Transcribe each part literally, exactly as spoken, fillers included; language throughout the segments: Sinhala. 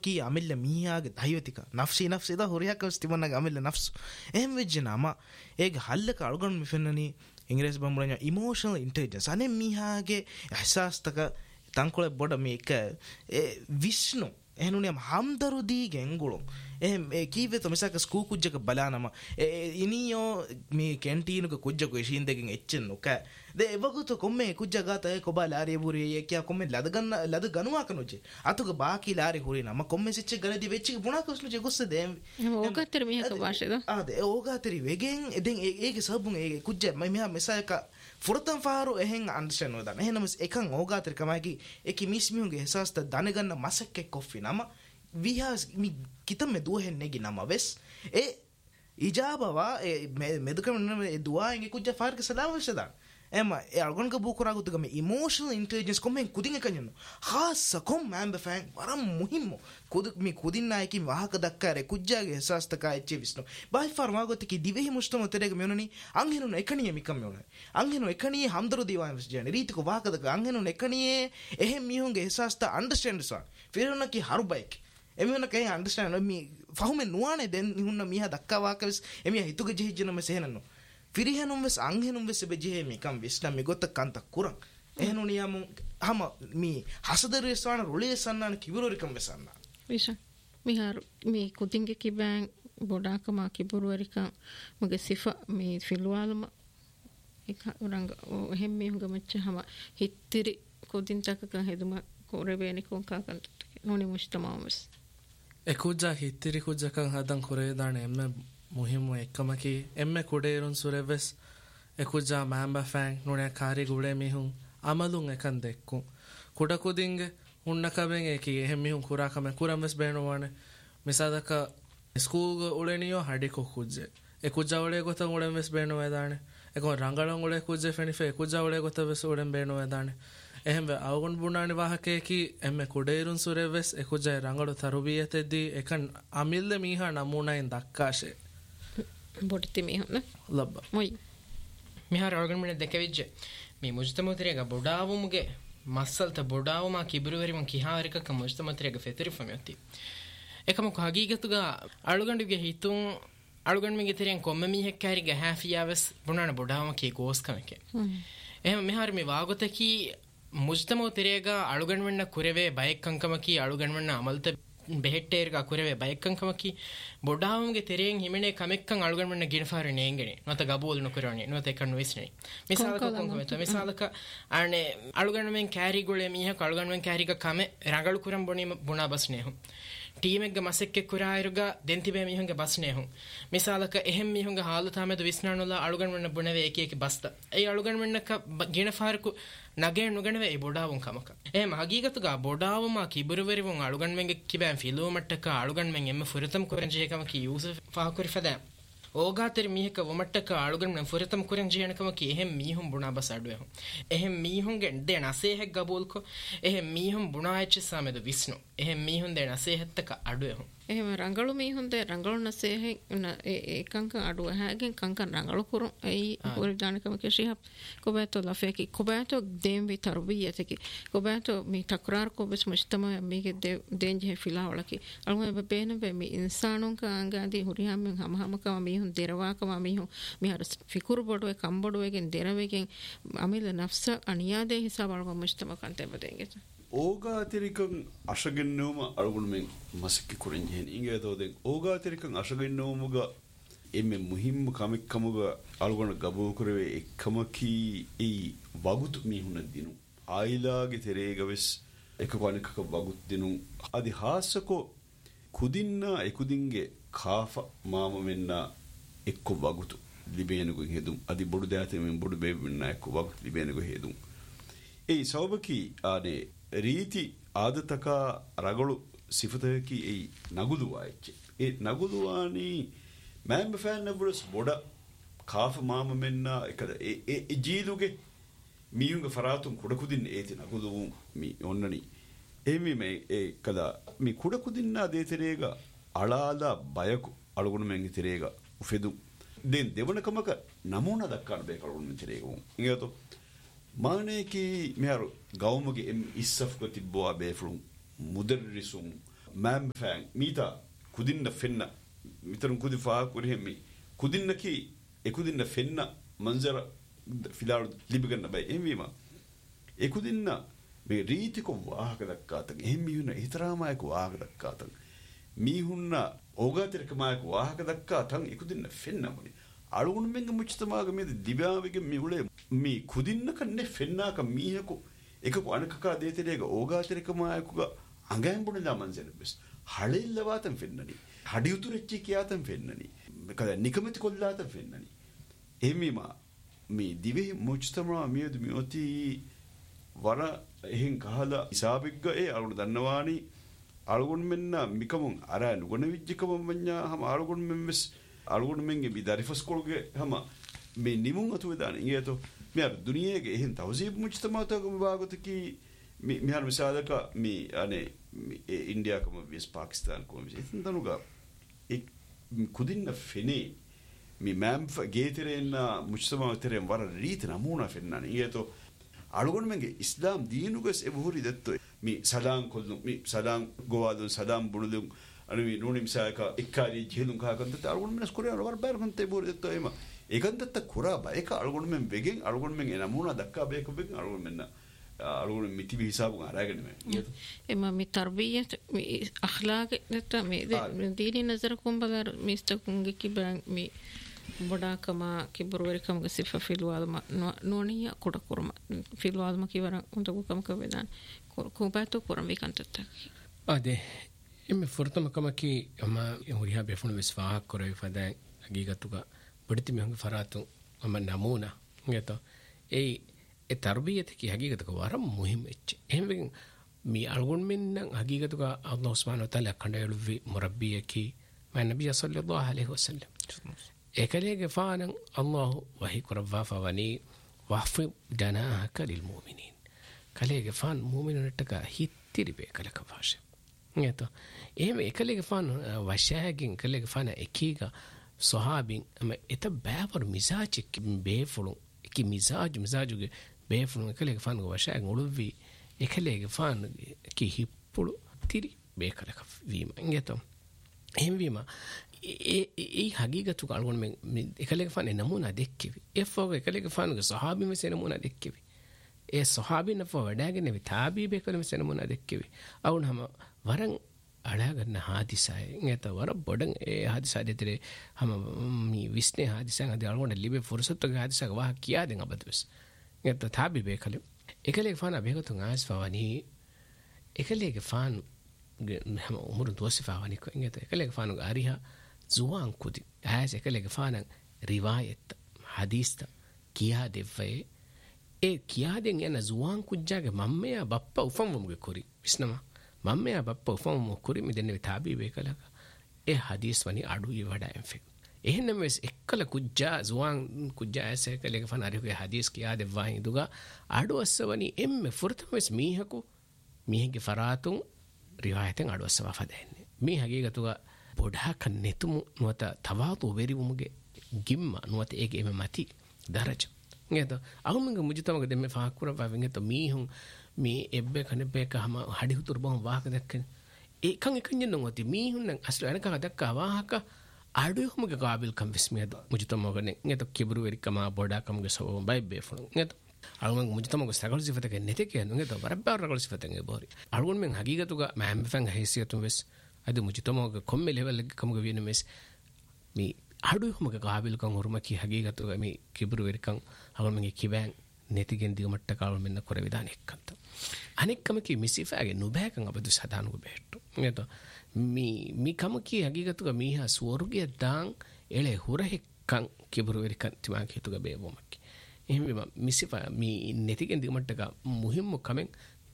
kii amilla miyaage dayotika nafsi nafsi da horiya ka stimana amilla nafsu ehm vejjena ama ege hallaka alugon mi fennani ingres bamburanya emotional intelligence ane miyaage ihsas taka tankole boda me ek vishnu ehnunia hamdarudi gengulu ehm e kive to misaka school kujjaka balanama iniyo me canteen ko kujjako eshin degen echen nuka de evaguto komme kujjaga ta ko balari buri ekya komme ladaganna lad ganuwa kanoje atuga baaki lari hurina ma komme sicche galadi vechchi buna kosnu je gosse dem ogater mihaka basheda ade ogateri vegen eden ege sabun ege kujja ma meha misaka furtan faru ehen understand noda ehenamus ekan ogater kamagi eki mismihunge ehsas ta daneganna masakke koffi nama we have mi kitam me duhe negi nama ves e ijabava e medukam e dua inge kujja fark salam veshada ema e algon ka bukura gutuga me emotional intelligence komen kudin ekanyo khassa kom member fan waram muhimmo kud mi kudin naiki wahaka dakkare kujjage esastaka eche visno bai farma gotiki divehi mustamo terega menoni anghenu ekaniye mikam menoni anghenu ekaniye hamdaru diwa jene riti ko wahaka dakka anghenu ekaniye ehem mihunge esasta understand sa firuna ki haru bike emihuna kay understand mi fahume nuane den hunna miha dakka wakavis emiya hituge jehijjena me sehenanno firihenum ves anghenum ves be jehe mi kam visna mi gotta kanta kuran ehnu niyamu hama mi hasadaru eswana role sannan kiburu kam vesanna visha mi har mi kudinge kiban bodakama kiburu erika mage sifa mi filwalma ek urang hemmi hunga maccha hama hittiri kudin takaka heduma koreveni konka kan noni mustamamus ekujja hittiri kujja kan hadan kore dane emme muhimu ekkamaki emme kudeerun sureves ekujja mamba fan nune kari gude mihun amalun ekan dekku kuda kudinge unnakaben eki ehmihun kura kame kurames beenuwane misadaka school uleniyo hadiko kujje ekujja ule gota ulemes beenu edane ekon rangalan ule kujje fenife ekujja ule gota ves ulen beenu edane ehembe awgon bunani wahake ki emme kudeerun sureves ekujja rangalu tarubiyetedi ekan amille miha namuna in dakkashe bodti mihun labba moi mihar organ mine dekevijje mi mujtamotirega bodavumuge massalta bodavuma kiburuverim kiharika ka mujtamotirega fetiri famyoti ekam ko hagigatuga alugandige hitun aluganmige teren komme mihek kariga hafiyaves bunana bodavuma ki goskameke ehm mihar mi wagoteki mujtamotirega aluganwenna kureve bayekkankamaki aluganwenna amalta behetteerga kureve bayekkankamaki bodavumge tereen himene kamekkan aluganwenna ginfaare neengene nota gabul nukurani nota ekkan wisne misalaka konkometa misalaka ane aluganwen carry gole miha aluganwen carry ga kame rangalu kuram boni buna basnehu team ekga masekke kurairuga dentibe mihunge basnehu misalaka ehem mihunge halutamedu visnanulla aluganwenna bunave eki eki basta ei aluganwenna ka ginfaarku nage nuganwe ei bodavun kamaka em hagigatuga bodavuma kiburuverivun aluganwenge kiben filumattaka aluganwen emme furitam kurenje kamaki yusuf fahakuri fada ඕගාතර මීහක වමට්ටක අලුගන් නම් ෆොරතම කුරන් ජීනකම කි එහෙම් මීහුම් බුණා බස අඩුවේ හො එහෙම් මීහුම් ගෙන් දෙ නසේහෙක් ගබෝල්කො එහෙම් මීහුම් බුණායිච සමෙද විස්නු එහෙම් මීහුම් දෙ නසේහෙත්තක අඩුවේ හො එහෙම රංගලු මීහුම් දෙ රංගලු නසේහෙක් ඒකංක අඩුව හැගෙන් කංකන් රංගලු කුරු ඒ හොර ජානකම කෙෂිහප් කොබෑතෝ ලෆේකි කොබෑතෝ දෙම් වි තර්බියතකි කොබෑතෝ මී තක්රාර් කොබස් මුස්තම මීගේ දෙන්ජේ ෆිලාවලකි අලුම බේන බේ මී ඉන්සානුන් කාංගාදී හුරියම් හමහමකම මී derwaka ma mihun mihar fikuru bodu e kambodu egen derawegen amil nafsa aniyade hisab algo mujtama kante badenge oga terikan ashagennuma algun men masakki kuren hen inge to de oga terikan ashagennumuga emme muhim kamik kamuga algun gabu kurave ekkamaki e wagut mihun dinu ailage teregaves ekwanika wagut dinu adi hasako kudinna ekudinge khafa mama menna ekko wagutu libenugo hedum adi bodu date men bodu bebinna ekko wagutu libenugo hedum ei sawbaki ane riti adataka ragalu sifataki ei nagudu aiche e nagudu ani member fan nebulus boda kafa mama menna ekada e e jiluge miyunga faratum kudakudin eti nagudu mi onnani emi me e kada mi kudakudinna deterega alada bayaku alugunu men terega ufedu den devana kamaka namuna dakkan be kalugunu men terega ingeto mane ki meharu gawmuge em issaf ko tibbo abe flum mudarrisum ma'am fan මීතා කුදින්න ෆෙන්න මිතරම් කුදි far කුරිහෙමි කුදින්නකි එකුදින්න ෆෙන්න මන්සර ෆිලාරු ලිබගන්න බයි එම්වීම එකුදින්න මේ රීතික වාහක දක්කාතක එහෙම මිහුන හිතරාමායක වාහක දක්කාතක මීහුන්න ඕගාතිරකමායක වාහක දක්කාතන් එකුදින්න ෆෙන්නමනි අලුගුණ මෙංග මුච්තමාග මේ දිව්‍යාවිගේ මිඋලේ මේ කුදින්න කන්නේ ෆෙන්නාක මීහකු එකක අනකකා දේතරේක ඕගාතිරකමායකුග අඟැම්බුණ දාමන්සෙන බස් හලෙල්ලවාතන් ෆෙන්නනි හඩියුතුරෙච්චි කියාතන් ෆෙන්නනි කද නිකමති කොල්ලාතන් ෆෙන්නනි එහෙමීම මේ දිවේ මුච්තමා මියදු මියොති වර එහෙන් කහලා ඉසාබිග්ග ඒ අලුගුණ දන්නවානි අලුගුණ මෙන්න මිකමුන් අර නුගුණ විජ්ජකම වඤ්ඤා හම අලුගුණ මෙම්ස් අලුගුණ මෙන්ගේ බිදාරිෆස් කොල්ගේ හම මේ නිමුන් අතු වේදාන ඉංගේතෝ මෙ අර දුනියේගේ එහෙන් තවසීබ් මුච්තමාතකම වාගතකි මේ මෙහර මිසාලක මේ අනේ ඉන්දියාකම විස් පාකිස්තාන කොම ඉතින් දනුගා එක් කුදින්න ෆෙනේ මේ මෑම් ගේතරෙන්න මුච්තමාතරෙන් වර රීති නමූනා ෆෙන්නන ඉංගේතෝ අලුගුණ මෙන්ගේ ඉස්ලාම් දීනුගස් එබහුරි දත්තෝ මේ සදාන් කොල්ලු මේ සදාන් ගෝවාදුන් සදාන් බුණුදුන් අනුවි නෝනිම්සායක එක්කාරි ජීලුන් කාකන්ත අලුගුණ මෙස් කොරියාන වර බෑරකන්ත එබහුරි දත්තෝ එම ඒකන්තත් කුරා බයක අලුගුණ මෙන් වෙගෙන් අලුගුණ මෙන් එනමුණා දක්කා බයක වෙගෙන් අලුගුණ මෙන්න අලුගුණ මිති හිසාබු අරගෙන මේ එම මේ තර්බියත් මේ අඛලාග නැත්ත මේ දීනි නසර කුම්බලර මිස්තකුන්ගේ කිබන් මේ බොඩාකම කිබරුවරිකමගේ සිෆ ෆිල්වාල්ම නෝනිය කුඩ කුරම ෆිල්වාල්ම කිවර උන්තකුකම කවේදාන කුබාතෝ කුරම විකන්තත අදේ එමෙ ෆොර්තමකමකි අම හොරියා බෙෆුන විස්වාහ කරේ ෆදා අගීගතුක බඩති මෙහුගේ ෆරාතු අම නමූනා ගත ඒ ඒ තර්බියත කි හගීගතක වරම් මුහිම් එච්ච එහෙම මේ අල්ගොන් මෙන්න හගීගතුක අල්ලාහ් සුබ්හානහු වතාලා කණ්ඩායලු මුරබ්බියකි මා නබිය සල්ලල්ලාහු අලයිහි වසල්ලම් ඒකලේගේ ෆානන් අල්ලාහ් වහී කරවා ෆවනි වහ්ෆි දනාහක ලිල් මුමිනීන් කලේගේ ෆාන් මුමිනුන්ටක හිත්තිරිබේ කලක වාෂ නේත එහෙම ඒකලේගේ ෆාන් වශයකින් කලේගේ ෆාන එකීග සහාබින් අම එත බෑවර මිසාජ් බේෆුළු කි මිසාජ් මිසාජුගේ බේෆුළු එකලේගේ ෆාන් වශයන් උළුවි එකලේගේ ෆාන් කි හිප්පුළු තිරි බේකලක වීම නේත එහෙම වීම ඒ ඒ හගීගතු කල්ගොන් මේ එකලෙක ෆාන නමුනා දෙක්කෙවි එෆෝ එකලෙක ෆානුගේ සහාබි මෙසේ නමුනා දෙක්කෙවි ඒ සහාබි නෆෝ වඩාගෙන වෙ තාබී බේකල මෙසේ නමුනා දෙක්කෙවි අවුනම වරන් අඩාගන්න හාදිසයි නේත වර බොඩන් ඒ හාදිසා දෙතරේ හැම මේ විස්නේ හාදිසන් අද අලගොන් ලිබේ ෆොරසත්ගේ හාදිසක වාහ කියා දෙන් අබදවස් නේත තාබී බේකල එකලෙක ෆාන බේකතුන් ආස් ෆවනි එකලෙක ෆාන හැම උමුරු දොසිෆාවනි කො නේත එකලෙක ෆානු ආරිහා zuwan kudi has ekale fanan riwayat hadista kiya devve e kiya den yana zuwan kujjage mammeya bappa ufamumuge kuri bisnama mammeya bappa ufamumu kuri midenne tabi be kalaka e hadis wani adu yi wada enfe එහෙනම් වෙස් එක්කල කුජ්ජා zuwan kujja ase ekale fanan arihuge hadis kiya devwa hinduga adu aswani emme furtam wes mihako mihege faratun riwayaten adu aswa fadenne mi hagigatuga බොඩාක නෙතුමු නුවත තවාතු වෙරිවුමුගේ ගිම්ම නුවත ඒගේ එම මති දරජ නේද අහුමංග මුජතමක දෙමෙ ෆාකුර වවෙන්ගත මීහුන් මේ එබ්බේ කනෙබ්බේක හම හඩි හුතුරු බොම් වාහක දැක්කන ඒකන් එකන් යන්නොති මීහුන් නම් අස්ල අනක දක්කා වාහක ආඩුයුමුගේ ගාබිල් කම් විස්මියද මුජතමක නෙත කිබරු වෙරිකම බොඩාකම්ගේ සෝ බයිබේ ෆුන් නේද අලුමංග මුජතමක සගල් සිෆතක නැති කියන නේද වරබ්බාර රගල් සිෆතක බෝරි අලුගොන් මෙන් හගීගතුග මෑම් ෆං හේසියතුන් වෙස් ಅದು ಮುಜಿತಮೋಗ ಕೊಮ್ಮೆ ಲೆವೆಲ್ ಕಮಗ ವಿನ ಮೆಸ್ ಮಿ ಆಡು ಹುಮಗ ಕಾಬಿಲ್ ಕಂ ಹುರುಮಕಿ ಹಗೀಗತು ಮಿ ಕಿಬ್ರು ವೆರಿಕಂ ಅವಳ ಮಂಗೆ ಕಿಬ್ಯಾನ್ ನೆತಿಗೆನ್ ದಿಗ ಮಟ್ಟ ಕಾಳ ಮೆನ್ನ ಕೊರೆ ವಿಧಾನ ಎಕ್ಕಂತ ಅನೇಕ ಕಮಕಿ ಮಿಸಿಫಾಗೆ ನುಬෑಕಂ ಅಬದು ಸದಾನುಗ ಬೆಟ್ಟು ನೇತ ಮಿ ಮಿ ಕಮಕಿ ಹಗೀಗತು ಮಿ ಹಾ ಸ್ವರ್ಗಿಯ ದಾಂ ಎಳೆ ಹುರಹೆಕ್ಕಂ ಕಿಬ್ರು ವೆರಿಕಂ ತಿಮಾ ಕೇತುಗ ಬೇವೋಮಕಿ එහෙම මිසිෆා මි ನೆತಿಗೆನ್ ದಿಗ ಮಟ್ಟಗ ಮುಹಿಮ್ಮು ಕಮೆನ್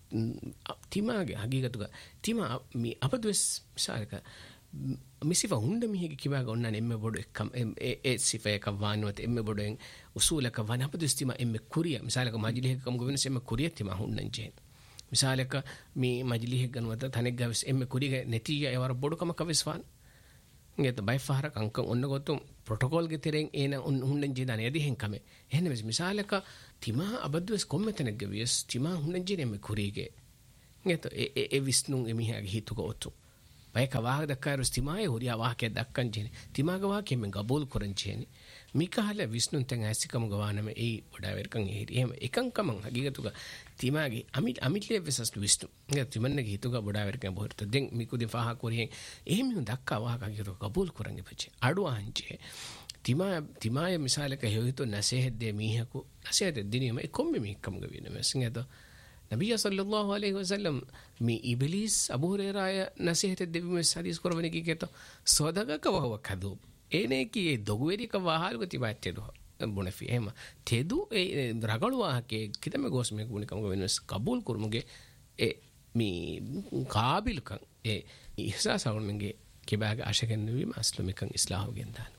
තිමාගේ හගීගතුක තිමා මේ අපදවස් මිසාලක මිසිෆා හුන්ඩ මිහිගේ කිවා ගොන්න එම්මෙ බොඩ එක්කම් ඒ සිෆා එක වානුවත එම්මෙ බොඩෙන් උසූලක වන අපදවස් තිමා එම්මෙ කුරිය මිසාලක මජලිහක කම් ගොවෙනස එම්මෙ කුරිය තිමා හුන්නන් ජේ මිසාලක මේ මජලිහක ගනවත තනෙක් ගවස් එම්මෙ කුරිය නැතිය ඒවර බොඩකම කවස්වාන් ngeත බයි ෆහරක අංක ඔන්න ගොතුම් ප්‍රොටෝකෝල් ගේ තෙරෙන් එන හුන්නන් ජේ දාන යදී හෙන් කමේ එහෙනම් මිසාලක තිමා අබද්වස් කොම්මෙතනෙක් ගවියස් තිමා හුන්නන් J එම්මෙ කුරියගේ ngeto e e visnun emihaගේ hituga otu ಬಯಕ ವಾಹ ದಕ್ಕಾರು ತಿಮಾಯ ಹುರಿಯ ವಾಹಕೆ ದಕ್ಕಂಜೇನೆ ತಿಮಾಗ ವಾಹಕೆ ಮೆ ಗಬೂಲ್ ಕೊರಂಜೇನೆ ಮಿಕಹಲ ವಿಷ್ಣು ತೆಂಗ ಹಸಿಕಮ ಗವಾನಮ ಏ ಒಡಾವೆರ್ಕಂ ಏರಿ එහෙම එකංකමං හගීගතුක තිමාගේ අමිත් අමිත්ලිය වෙසස් විෂ්ණු නේද තිමන්නගේ හිතුක බොඩාවෙර්කම් බොහරත දෙන් මිකුදි ෆාහ කොරියෙන් එහෙම දක්කා වාහක හගීගතුක ගබූල් කරංගෙ පච්චේ අඩු අංජේ තිමා තිමාය මිසාලක හේතු නැසෙහෙද්දේ මීහකු නැසෙහෙද්දේ දිනීම එකොම්මෙ මික්කම්ග වෙන මෙසඟද නබිය සල්ලල්ලාහු අලයිහි වසල්ලම් මේ ඉබ්ලිස් අබූ හුරේරාය නැසෙහෙද්දේ විමස් හදීස් කරවන කීකේත සෝදගක වහව කදෝ ඒනේ කී දොගුවේරික වාහල්ක තිබැත්තේ බොනෆි එහෙම තෙදු ඒ රගළු වාහකේ කිතම ගෝස් මේ ගුණකම වෙනස් කබූල් කරමුගේ ඒ මේ කාබිල්කම් ඒ ඉහසාසවුන්ගේ කිබාගේ ආශකෙන් වීම අස්ලමිකන් ඉස්ලාහුගෙන් දාන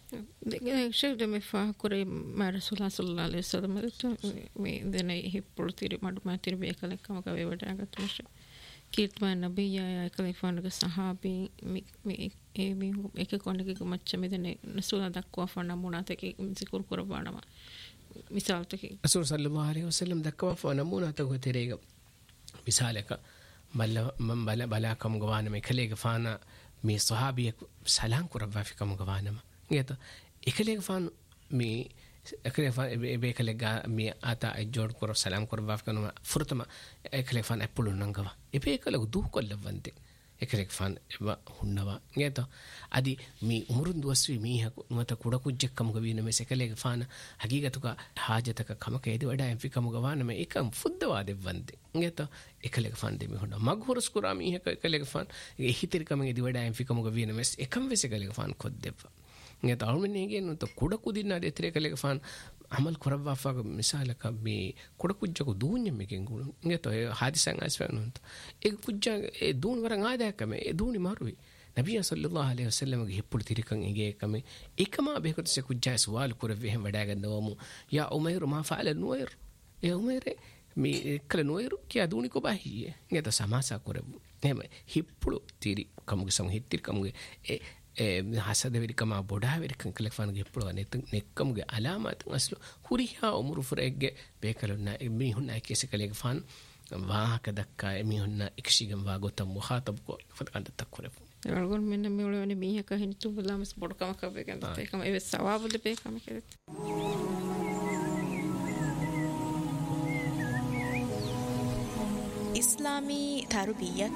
شيء ما فا كوري ما رسول الله صلى الله عليه وسلم مي دنا هيبولتيري ماد ما تيري بيكل كما كوي ودا غتمش كيت ما نبي يا كلي فانغ صحابي مي مي اي مي එක කොණක මච්ච මෙදන රසූල් දක්වා ෆන මුනාතක සිකුර කරවනවා මිසාල්තක රසූල් සල්ලල්ලාහු අලයිහි වසල්ලම් දක්වා ෆන මුනාතක තෙරේග මිසාලක මල්ල මම් බල බලාකම් ගවාන මේ කලේග ෆාන මේ සහාබිය සලාම් කරවා ෆිකම් ගවානම ngeto ekale fan mi ekale fan be ekale ga mi ata ay jod ko salam ko baf kanu furtama ekale fan apulu nangawa ebe ekale du ko levante ekale fan eba hunnawa ngeto adi mi umurun duwaswi mi haku mata kuda kujjekkam ga wina me ekale fan hagigatuka hajataka kamaka edi wada em fikam ga wana me ekam fuddawa devante ngeto ekale fan de mi hunna maghurus kura mi haka ekale fan e hitir kam edi wada em fikam ga wina me ekam wes ekale fan khoddeva ngeto almenege no to kuda kudinna de tere kale fan amal korabwa fa misalaka me kuda kujjaku duunye meken gulu ngeto e hadisan asfanu e kujja e duun waran aada kame e duuni maruwi nabiy sallallahu alaihi wasallam ge hippul tirikan ege kame ekama behkot se kujja sawal kurave hem wada gandawamu ya umayr ma fa'ala nuwayr e umayr me kala nuwayr kiya duuni ko bahiye ngeto samasa korabu එහෙම හිප්පුළු තීරි කමුගේ සම හිත්තිරි කමුගේ ඒ හසද වෙරිකම බොඩා වෙරිකම් කලෆානගේ හිප්පුළු නෙත් නෙක්කමුගේ අලාමත් අස්ලු හුරිහා උමුරු ෆරෙග්ගේ බේකලුන්න මිහුන්න කේස කලේගේ ෆාන් වාහක දක්කා මිහුන්න එක්ෂිගම් වාගොතම් මුඛාතබ් කො ෆතකන්ද තක්කරපු algon men me woni miha ka hin tu bulamas bodkam ka be kan te kam e sawabu de be kam keret ඉස්ලාමී තර්බියත්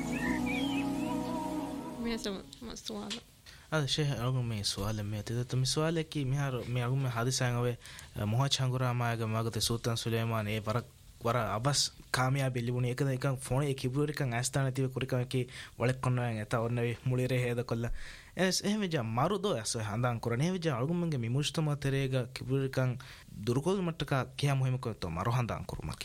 මෙසම සුවාල අද ෂේ අලුගම මේ සුවාල මේ තද තම සුවාල කි මිහාර මේ අලුගම හදිසයන් අවේ මොහ චංගුරා මායග මගත සූතන් සුලේමාන් ඒ වර වර අබස් කාමියා බෙලිබුනේ එකද එකන් ෆෝන් එක කිබුරිකන් ඇස්තාන තිබ කුරිකන් කි වලක් කොන්නවෙන් එත ඔන්නවේ මුලිරේ හේද කොල්ල එස් එහෙම ජා මරුදෝ ඇස හඳන් කරන එහෙම ජා අලුගමගේ මිමුෂ්තම තෙරේග කිබුරිකන් දුරුකොල් මට්ටක කියා මොහිම කොතෝ මරු හඳන් කරුමකි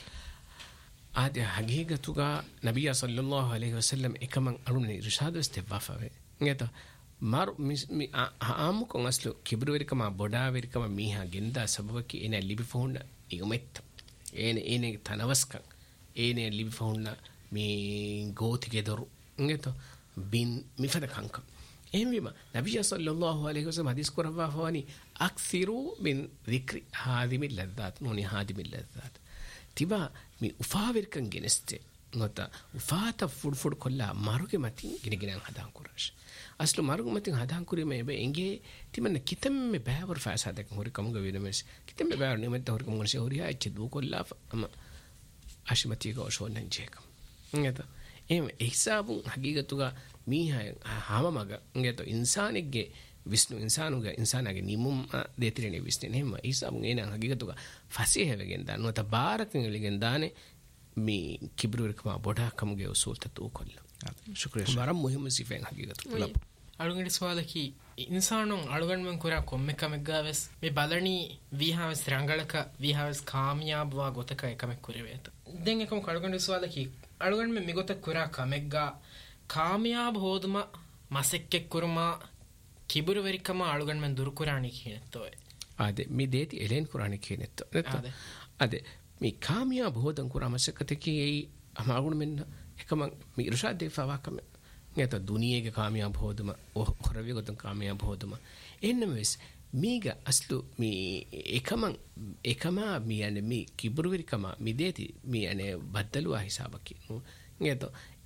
ආද හගීගතුගා නබිය සල්ලල්ලාහු අලයිහි වසල්ලම් එකමන් අරුනේ ඉර්ෂාද ඉස්තිවාෆාවේ ngeto mar mi aamukon aslu kibruwerikama bodawerikama miha genda sababaki ene libi fohunna igumet ene ene tanawaskan ene libi fohunna mi goti gedoru ngeto bin mifada kanka emima nabiyya sallallahu alaihi wasallam hadis korwa fawani akthiru min dhikri hadimi ladhat nuni hadimi ladhat tiba mi ufawerkan geneste nota ufata fud fud kolla maruge matin giniginan hadan kurash aslu maruge matin hadan kurime be enge timanna kitemme baawar fasadak hori kamuga venames kitemme baawar nimetta hori kamuga se hori ha du kolla ama ashmati go shonan jekam ngeta em ihsabun hagigatuga miha hamamaga ngeto insanigge Vishnu ඉන්සානුගේ ඉන්සානගේ නිමුම් දෙතිරනේ විශ්නේ නෙම ඉසාමුන් එනං හගිගතුක ෆසීහෙවගෙන් දානවත බාරකෙන් එලිගෙන් දානේ මේ කිබ්රුවරකම බොඩාකමුගේ උසූල්ත තෝ කොල්ල ශුක්‍රිය මරම් මුහිම සිෆෙන් හගිගතු ලබ අලුගඩි සවාලකි ඉන්සානුන් අලුගන්මන් කුරා කොම්මෙකම ගාවස් මේ බලණි විහාවස් රංගලක විහාවස් කාමියාබවා ගොතක එකම කුරවේත දැන් එකම අලුගඩි සවාලකි අලුගන්ම මිගොත කුරා කමෙග්ගා කාමියාබ හෝදුම මසෙක්කෙක් කුරුමා කිබුරු වෙරිකම අලුගන් මන් දුරු කුරාණි කියනතෝය ආද මේ දේති එලෙන් කුරාණි කියනතෝ නැත්නම් ආද මේ කාමියා බොහෝදන් කුරාමසකතකී ඒ අමාගුණ මෙන්න එකම මේ ඉර්ෂාද් දෙෆාවකම නැත දුනියේගේ කාමියා බොහෝදම ඔරවිය ගොතන් කාමියා බොහෝදම එන්නම වෙස් මීග අස්ලු මේ එකම එකම මියන්නේ මේ කිබුරු වෙරිකම මේ දේති මියන්නේ බද්දලුවා හිසාබකි නේද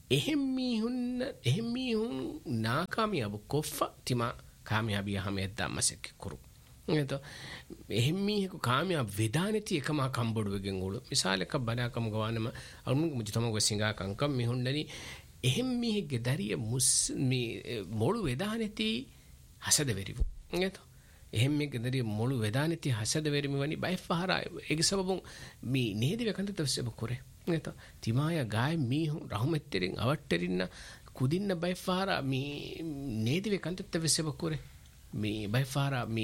එහෙම මීහුන්න එහෙම මීහුන් නාකාමියාබ කොෆ තිමා කාමියාබිය හැමෙද්දා මසෙක් කුරු එතෝ එහෙම මීහක කාමියාබ වේදානති එකම කම්බොඩුවගෙන් උළු මිසාලක බඩකම ගවනම අරුන් මුජතම ගොසින්ගා කංකම් මිහුන්නනි එහෙම මීහගේ දරිය මුස් මේ මොළු වේදානති හසද වෙරිවු එතෝ එහෙම මේක දරිය මොළු වේදානති හසද වෙරිමි වනි බයිෆහරා ඒක සබබුන් මේ නේද වකන්ත තවසබ කුරේ එතෝ තිමාය ගාය මීහුන් රහමෙත්තරින් අවට්ටරින්න ಕುದಿನ್ನ ಬೈಫಾರ ಮೀ ನೇದಿವೆ ಕಂತತ್ತವೆಸೆಬ ಕುರೆ ಮೀ ಬೈಫಾರ ಮೀ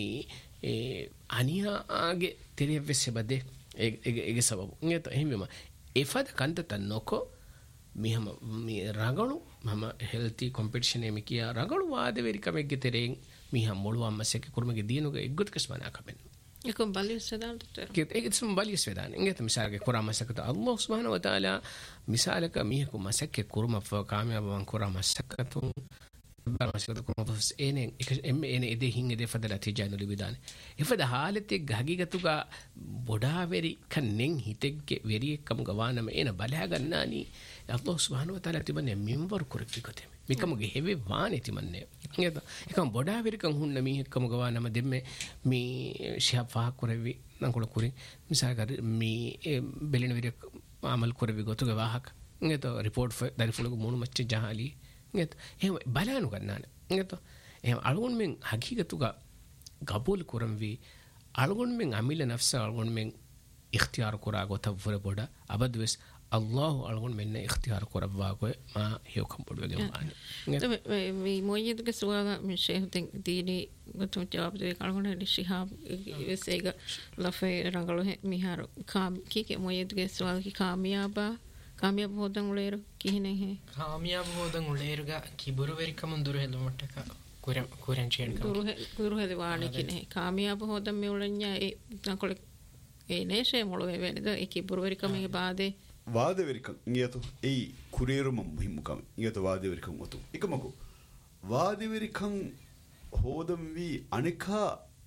ಅನಿಯಾಗೆ ತೆರೆಯವೆಸೆಬದೆ ಎಗೆ ಸಬಬು ಇಂಗೇತ ಹಿಮಿಮ ಎಫದ ಕಂತತ ನೊಕೊ ಮೀ ಹಮ ಮೀ ರಗಳು ಹಮ ಹೆಲ್ತಿ ಕಾಂಪಿಟಿಷನ್ ಎಮಿ ಕಿಯ ರಗಳು ವಾದವೆರಿ ಕಮೆಗ್ಗೆ ತೆರೆಂ ಮೀ ಹಮ ಮೊಳುವ ಅಮ್ಮಸೆಕ್ಕೆ ಕುರ್ಮಗೆ ದೀನುಗೆ ಎಗ್ಗುತ್ ಕಸ್ಮನ ಕಮೆನ್ يكون بالي السدان دكتور كيف إيه اسم بالي السدان إنك مثالك كورا مسكت الله سبحانه وتعالى مثالك ميهكم مسك كورما فكاميا بان كورا مسكتون مسكت كورما فس إني إم إني إده هين إده فدلا تيجانو لبيدان إفدا حالتك حقيقتك بودا وري كنن هيتك وري كم غوانا ما إنا بالها غناني الله سبحانه وتعالى تبني ميمور كورك فيكتم මිකමගේ හෙවේ වානේ තිමන්නේ නේද එකම බොඩා වෙරිකන් හුන්න මීහකම ගවා නම දෙම්මේ මේ ශිහා ෆාක් කරවි නංකොල කුරි මිසාගර මේ බෙලින වෙරික අමල් කරවි ගොතුග වාහක නේද රිපෝට් දරිෆුලක මොණු මච්ච ජහලි නේද එහෙම බලානු ගන්නාන නේද එහෙම අලුන් මෙන් හකීගතුග ගබුල් කරම්වි අලුන් මෙන් අමිල නෆ්ස අලුන් මෙන් ඉක්තියාර කරා ගොත වර බොඩා අබද්වස් الله ألغون منا اختيار كرباكو ما هي كم بدو جمعان. طب مي موجود كسوالة من شيء ديني قلت جواب ده كارغون الشهاب يسيجا لفه رانغلو ميهارو كام كي موجود كسوالة كي كاميابا كامياب هودن وليرو كي هنيه. كامياب هودن وليرو كي برو ويري كمان دوره هلو متكا كورن كورن شيء كام. دوره دوره هلو واني كنيه كامياب هودن ميولنيا نقول إيه نيشه مولو هيفيني ده كي برو ويري كامي بعده ವಾದವೆರಿಕಂ ಇಂಗೇತು ಏಯ್ ಕುರಿಯರುಮ ಮುಹಿಮ್ಮುಕಂ ಇಂಗೇತು ವಾದವೆರಿಕಂ ಒತು ಇಕಮಕು ವಾದವೆರಿಕಂ ಹೋದಂ ವಿ ಅನೇಕಾ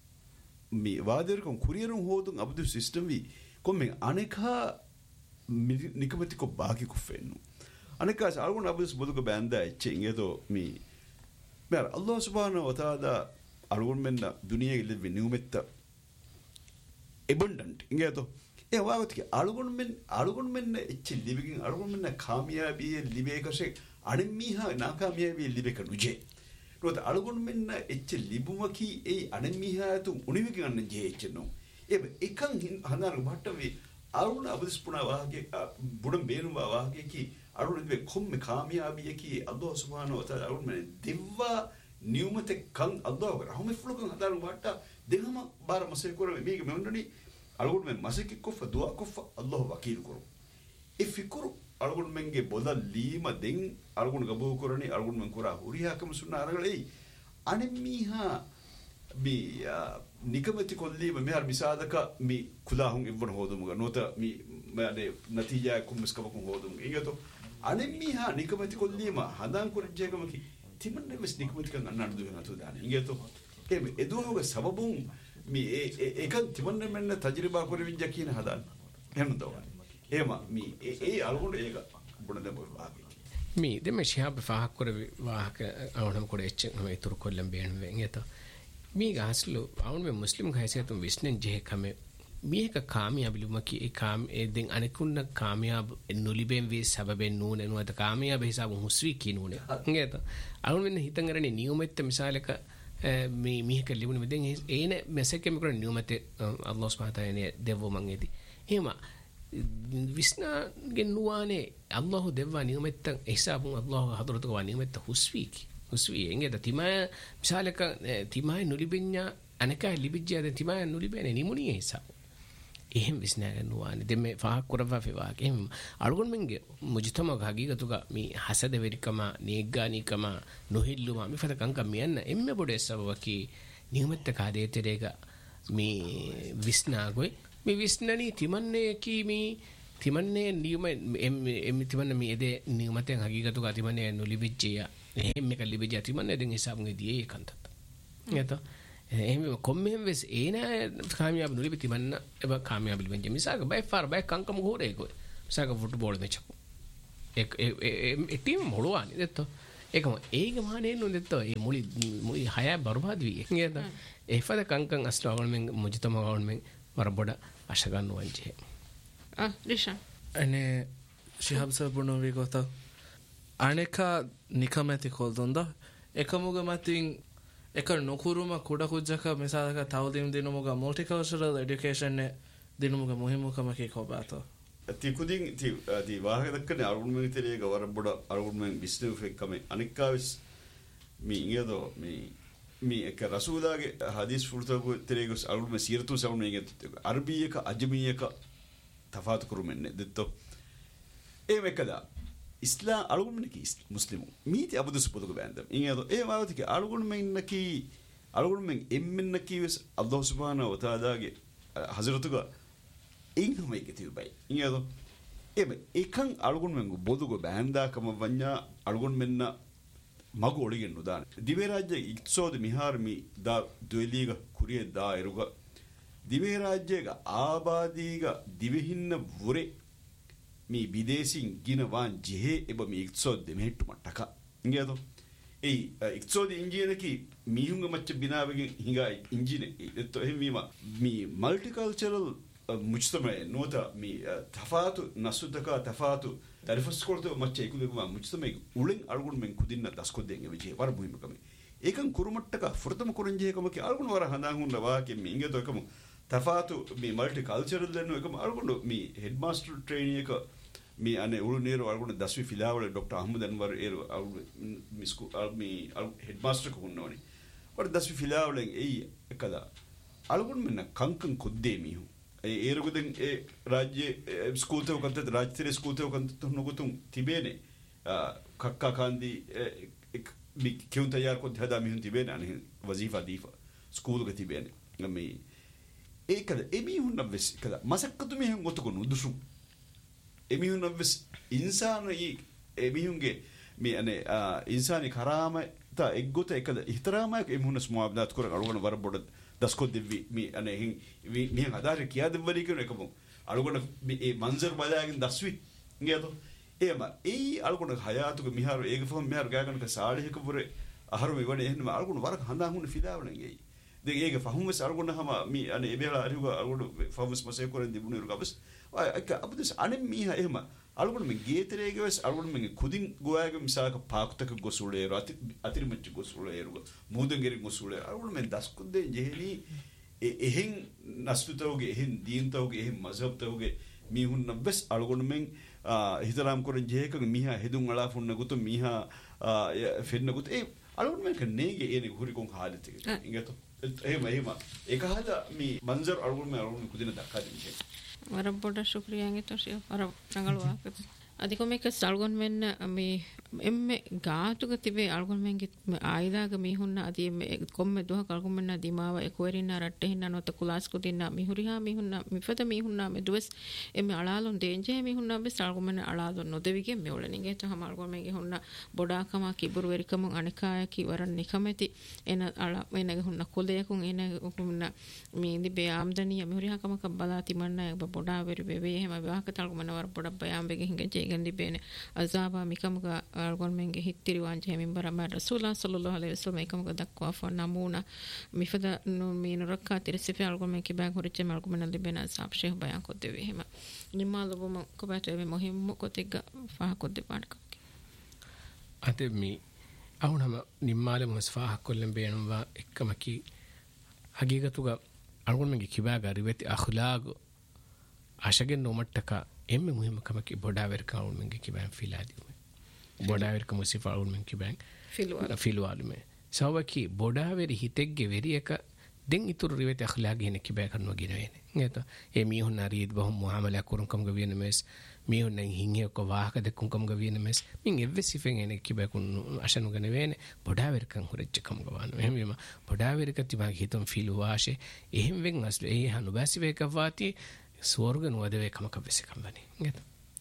ಮಿ ವಾದವೆರಿಕಂ ಕುರಿಯರುಂ ಹೋದಂ ಅಬದು ಸಿಸ್ಟಮ್ ವಿ ಕೊಮ್ಮೆ ಅನೇಕಾ ನಿಕಮತಿಕೊ ಬಾಕಿ ಕುಫೆನ್ನು ಅನೇಕಾ ಅಲ್ಗುಣ ಅಬದು ಬದುಕ ಬ್ಯಾಂದ ಎಚ್ಚೆ ಇಂಗೇತು ಮಿ ಬೇರ ಅಲ್ಲಾಹ್ ಸುಬ್ಹಾನಹು ವ ತಆಲಾ ಅಲ್ಗುಣ ಮೆನ್ನ ದುನಿಯಾಗೆ ಲಿವಿ ನಿಯುಮೆತ್ತ abundant ಇಂಗೇತು ඒ වාගතික අලුගුණ මෙන් අලුගුණ මෙන්න එච්ච ලිබිකින් අලුගුණ මෙන්න කාමියාබිය ලිබේකසේ අනෙම්මීහා නාකාමියාබිය ලිබේක නුජේ රොත අලුගුණ මෙන්න එච්ච ලිබුමකි ඒ අනෙම්මීහා තු උනිවිකින් අන්න ජේ එච්චනෝ ඒ එකන් හනාර බට්ටවේ අලුණ අබස්පුණා වාගේ බුඩම් බේරුම් වාගේ කි අලුණ ලිබේ කොම්මෙ කාමියාබිය කි අල්ලාහ් සුබ්හානහු වතාලා අලුණ මෙන්න දිව්වා නියුමත කන් අල්ලාහ් රහමෙ ෆ්ලුකන් හදාරු බට්ට දෙහම බාර මසේ කරේ මේක මෙන්නනි අලුගුණ මෙන් මසෙක් කොෆ දුවා කොෆ අල්ලාහ් වකීල් කරු ඒ ෆිකුරු අලුගුණ මෙන්ගේ බොදල් ලීම දෙන් අලුගුණ ගබෝ කරණි අලුගුණ මෙන් කරා හුරියාකම සුන්න අරගලයි අනෙමීහා බි නිකමති කොල්ලීම මෙහර මිසාදක මි කුලාහුන් ඉවන හොදුමුග නොත මි මඩේ නතිජා කුම්ස්කවකුන් හොදුමුග ඉගතෝ අනෙමීහා නිකමති කොල්ලීම හදාන් කුරජේකමකි තිමන්නේ වෙස් නිකමති කන් අන්නඩු දුවෙන් අතු දාන ඉගතෝ ඒ එදුවගේ සබබුන් මි ඒක තිබුණේ මෙන්න තජරිබා කරවින්ජ කියන හදාන්න එහෙම දවන එහෙම මි ඒ අලුගුණ ඒක බුණ දෙමු වාගේ මි දෙම ශිහාබ ෆාහක් කර වාහක අවුණම කොට එච්ච මේ තුරු කොල්ලම් බේන වෙන්ගේත මි ගාස්ලු අවුණ මේ මුස්ලිම් ගහසෙතුම් විශ්නෙන් ජෙහ කම මේක කාමියාබ ලුමකි ඒ කාම ඒ දෙන් අනිකුන්න කාමියාබ නුලිබෙන් වේ සබබෙන් නූන නුවත කාමියාබ හිසාබ හුස්වි කිනූනේ නේද අවුණ මෙන්න හිතන් කරන්නේ නියමෙත් මිසාලක මේ මේක ලිබුණ මෙදෙන් ඒන මෙසෙකෙම කරන නියමත අල්ලාහ් සුබ්හානහු තාලානේ දෙවෝ මං එදි එහෙම විස්නාගේ නුවානේ අල්ලාහ් දෙවවා නියමෙත් හිසාබුන් අල්ලාහ් හදරතක වා නියමෙත් හුස්වි හුස්වි එංගෙද තිමා මිසාලක තිමා නුලිබෙන්ඥා අනකා ලිබිජ්ජා ද තිමා නුලිබෙනේ නිමුණියේ හිසාබ එහෙම විස්නාගේ නුවානේ දෙමෙ ෆාහක් කරවා ෆෙවා එහෙම අලුගොන් මෙන්ගේ මුජතම ගහගීගතුක මේ හසද වෙරිකම නේග්ගානිකම නොහිල්ලුම මිෆත කංක මියන්න එම්මෙ බොඩේ සබවකි නියමෙත් කාදේතරේක මේ විස්නාගොයි මේ විස්නනි තිමන්නේ කි මේ තිමන්නේ නියම එම් තිමන්න මේ එදේ නියමතෙන් හගීගතුක තිමන්නේ නොලිබිජ්ජිය එහෙම මේක ලිබිජ්ජා තිමන්නේ දෙන් හිසාබුගේ දියේ ඒකන්තත් නේද එහෙම කොම්මෙන් වෙස් ඒන කාමියාබ නුලිබි තිමන්න එබ කාමියාබ ලිබෙන්ජ මිසාක බයි ෆාර බයි කංකම හොරේ කො මිසාක ෆුට්බෝල් මෙචකු එක එටීම මොළුවානි දෙත්තෝ ඒකම ඒක මානේ නුදෙත්තෝ ඒ මුලි මුලි හය බර්බාද වී නේද එෆද කංකං අස්ටවල්මෙන් මුජතම ගවල්මෙන් වරබොඩ අශගන්න වංජේ ah risha ane shihab sabuno vi gota aneka nikamati koldonda ekamuga matin ekar nokuruma kuda kujjaka misalaka tawdim dinumuga multicultural education ne dinumuga muhimukama ki kobato ti kudin ti di wahaga dakkane argumen teriga waraboda argumen bisnu fekkame anikkavis mi ingedo mi mi ek rasulage hadis furtago teriga argumen sirtu saunu inge arbiyaka ajmiyaka තෆාතු කරුමෙන්නේ දෙත්තෝ ඒ මේකද ඉස්ලාම් අලුගුම්නකි මුස්ලිමු මීති අබුදුස් පොදුක බෑන්දම් ඉංගේදෝ ඒ මාවතික අලුගුම්මෙන්නකි අලුගුම්මෙන් එම්මෙන්නකි වෙස් අල්ලාහ් සුබ්හානහු වතාලාගේ හසරතුක ඉංගම එක තිබයි ඉංගේදෝ එමෙ එකන් අලුගුම්මෙන් බොදුක බෑන්දාකම වඤ්ඤා අලුගුම්මෙන්න මගු ඔලිගෙන් නුදාන දිවේ රාජ්‍ය ඉක්සෝද මිහාර්මි දා දුෙලීග කුරිය දා එරුග දිවේ රාජ්‍යයක ආබාදීග දිවෙහින්න වුරේ මේ විදේශින් ගිනවාන් ජෙහෙ එබ මේ ඉක්සෝද දෙමෙහෙට්ටු මට්ටක ඉංගේදෝ ඒ ඉක්සෝද ඉංජිනේකි මීහුංග මච්ච බිනාවගෙන් හිඟා ඉංජිනේ එතෝ එහෙම වීම මේ මල්ටිකල්චරල් මුජ්තමා නෝත මේ තෆාතු නසුදක තෆාතු තරිෆස් කොල්තෝ මච්ච ඉකුදෙකුම මුජ්තමා උලෙන් අල්ගුන් මෙන් කුදින්න දස්කොද්දෙන් එවිජේ වර මුහිමකම ඒකන් කුරුමට්ටක ෆුර්තම කුරංජේකම කි අල්ගුන් වර හඳාන් හුන්න වාකෙ මේ ඉංගේදෝ එකම තෆාතු මේ මල්ටිකල්චරල් දෙන්නු එකම අල්ගොන්න මේ හෙඩ් මාස්ටර් ට්‍රේනින් එක මේ අනේ උළු නේර අල්ගොන්න දස්වි ෆිලාවල ඩොක්ටර් අහමද් අන්වර් ඒර මිස්කු මේ හෙඩ් මාස්ටර් කොන්නෝනි වර දස්වි ෆිලාවලෙන් එයි එකදා අල්ගොන්න මෙන්න කංකං කොද්දේ මිහු ඒ ඒරුගුදෙන් ඒ රාජ්‍ය ස්කූතව කන්තත් රාජ්‍යතේ ස්කූතව කන්තත් නොගතුම් තිබේනේ කක්කා කාන්දි මේ කියුන් තයාර කොත් හදා මිහුන් තිබේනේ අනේ වසීෆා දීෆා ස්කූලක තිබේනේ මේ ඒකද එමිහුන් නවස් කද මසක්කතු මිහුන් ගොතකො නුදුසු එමිහුන් නවස් ඉන්සානයි එමිහුන්ගේ මේ අනේ ඉන්සානි කරාම තා එක්ගොත එකද ඉහතරාමයක් එමිහුන් ස්මුඅබ්දාත් කර අලුගන වරබොඩ දස්කොත් දෙවි මේ අනේ හින් මිහන් අදාර කියාද වරි කියන එකම අලුගන මේ මන්සර් බලාගෙන දස්වි නේද එම ඒ අලුගන හයාතුක මිහාර ඒක ෆොම් මිහාර ගාගනක සාලිහක පුරේ අහරු මෙවනේ එහෙම අලුගන වරක හඳා හුන ෆිදාවලන් ගියේ de ege fahummes arguna hama mi ane ebela aruga arguna fahummes mase koren dibunu rugabes ay abudus ane mi ha ehma arguna men geeterege wes arguna men kudin goyage misaka paakutaka gosuleero atiri mecchi gosuleero muden geri gosuleero arguna men daskudde jeheni ehen nasutawge ehen diintawge ehen mazhabtawge mi hunna bes arguna men hitaram koren jeheka miha hedun ala funna gutu miha fenna gutu e arguna men kanege ene huri kon halite ingato එහෙම එහෙම ඒක හද මේ මන්සර් අරුණ මේ අරුණ කුදින දක්කා දෙන්නේ වරබොඩ ශුක්‍රියාන් ඊටසිය වර රංගලවා අධිකමක සල්ගොන් මෙන්න මේ එම්මෙ ගාතුක තිබේ අල්ගොන් මෙන්ගේ ආයිදාග මිහුන්න අදී මේ කොම්මෙ දුහ කල්ගොන් මෙන්න දිමාව එකොරින්න රට්ටෙ හින්න නොත කුලාස් කුදින්න මිහුරිහා මිහුන්න මිෆත මිහුන්න මේ දුවස් එම්මෙ අලාලොන් දේන්ජේ මිහුන්න බෙ සල්ගොන් මෙන්න අලාලොන් නොදෙවිගේ මෙවලනිගේ තහම අල්ගොන් මෙන්ගේ හොන්න බොඩාකම කිබුරු වෙරිකම අනකායකි වරන් නිකමෙති එන අලා එනගේ හොන්න කොලයකුන් එන හොන්න මේ දිබේ ආම්දනිය මිහුරිහාකම කබ්බලා තිමන්න බොඩා වෙරි වෙවේ එහෙම විවාහක තල්ගොන් මෙන්න වර බොඩ බයම් වෙගේ හිඟේ gandi bene azaba mikamuga algon menge hittiri wanje minbara ma rasulullah sallallahu alaihi wasallam ikamuga dakwa fa namuna mifada no min rakka tirsifi algon menge bang horiche algon men libena sab sheikh bayan ko devi hema nimalu mo ko bate me mohim ko tegga fa ko de panka ate mi awunama nimmale mo sfa kollen beenwa ekkamaki hagigatuga algon menge kibaga riveti akhlaq ashegen no mattaka emme muhimmakama ki bodawer kaun menge ki ban filadi bodawer ka musifa un menge ki ban filwal filwal me sawaki bodawer hitegge veriyaka den itur riwete akhlaq hene ki ba karno ginawene ngeto e mi hon narid bahum muamala kurun kam gawene mes mi hon nan hinge ko wahaka de kun kam gawene mes min evve sifen ene ki ba kun ashanu ganewene bodawer kan hurech kam gawano ehmema bodawer ka tiba hitum filwashe ehem wen asle e hanu basive ka wati ස්වර්ග නුවදවේ කම කබෙස කම්බනි නේද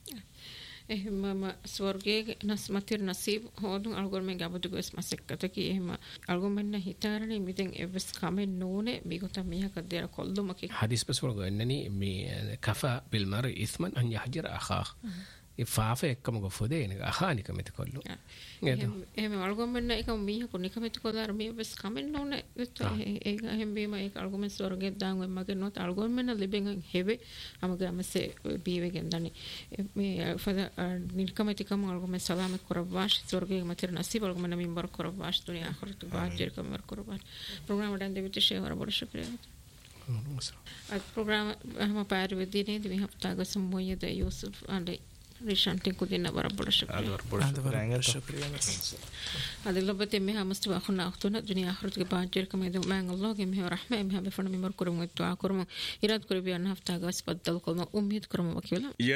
එහෙම ස්වර්ගයේ නස්මතිර නසීබ් හොදුන් අල්ගොර්මෙන් ගබතු ගොස් මසෙක්කත කි එහෙම අල්ගොර්මෙන් හිතාරනේ මිදෙන් එවස් කමෙන් නෝනේ මිගොත මිහක දෙර කොල්ලුම කි හදිස් පස්වර්ග එන්නනි මේ කෆා බිල් මර ඉස්මන් අන් යහජර අඛා ಈ ಫಾಫೆ ಎಕ್ಕಮ ಗೊಫುದೆ ಏನಿಗೆ ಅಹಾನಿ ಕಮಿತಿ ಕೊಲ್ಲು එහෙම අල්ගොමෙන්න එක මීහකු නිකමෙති කොදාර මේ වෙස් කමෙන්න්න ඕන ඒක හෙම්බීම ඒ අල්ගොමෙන් ස්වර්ගෙ දාං මගේ නොත් අල්ගොමෙන්න ලිබෙන් හෙවේ අමගේ අමසේ බීවගෙන් දනි මේ ෆද නිකමතිකම අල්ගොමෙන් සලාම කොරවාශ ස්වර්ගේ මතර නසි අල්ගොමෙන්න මින් බර කොරවාශ දුනිය ආඛරත බාජර් කමර කොරවාශ ප්‍රෝග්‍රෑම් වඩන් දෙවිත ෂේවර බොඩ ෂප්‍රියත් අත් ප්‍රෝග්‍රෑම් හම පාර වෙදිනේ දිවි හප්තාග සම්මෝයද යූසුෆ් අඬ ريشانتين كودينا برا بولا شكرا برا شكرا هذا اللي بتي مها مستوى أخونا أختنا الدنيا آخرت كباجر كما يدو مع الله كم هي رحمة مها بفرنا ممر كرم والدعاء كرم إراد كربي أنها فتاة بس بدل كلمة أميد كرم وكيلا